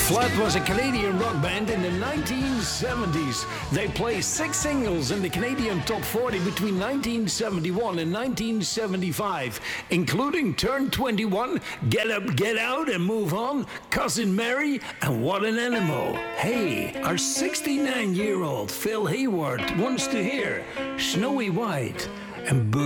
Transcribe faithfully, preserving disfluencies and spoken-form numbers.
Flood was a Canadian rock band in the nineteen seventies. They placed six singles in the Canadian Top forty between nineteen seventy-one and nineteen seventy-five, including Turn twenty-one, Get Up, Get Out and Move On, Cousin Mary, and What an Animal. Hey, our sixty-nine-year-old Phil Hayward wants to hear Snowy White and Boo.